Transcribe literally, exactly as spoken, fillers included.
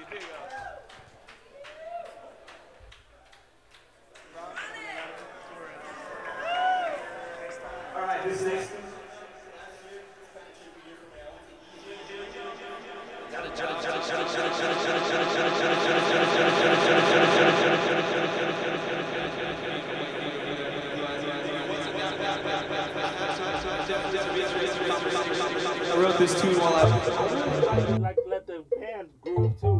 All right, this next. I wrote this tune while I was. Like let the band groove too.